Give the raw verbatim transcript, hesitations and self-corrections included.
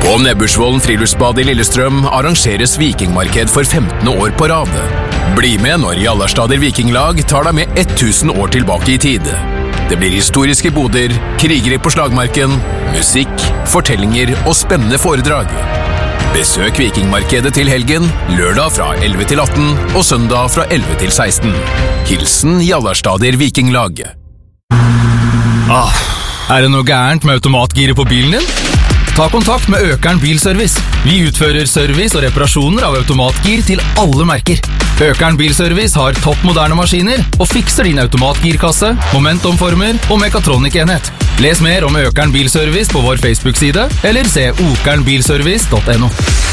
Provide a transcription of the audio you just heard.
På Nebbursvollen friluftsbad i Lillestrøm arrangeres vikingmarked for femtende år på rad. Bli med når Jallarstader Vikinglag tar deg med tusen år tilbake i tid. Det blir historiske boder, krigere på slagmarken, musikk, fortellinger og spennende foredrag. Besøk Vikingmarkedet til helgen, lørdag fra elleve til atten og søndag fra elleve til seksten. Hilsen Jallarstader Vikinglag. Ah, er det noe gærent med automatgiret på bilen din? Ta kontakt med Økern Bilservice. Vi utfører service og reparasjoner av automatgir til alle merker. Økern Bilservice har topp moderne maskiner og fikser din automatgirkasse, momentomformer og mekatronikenhet. Les mer om Økern Bilservice på vår Facebook-side, eller se okernbilservice punktum no.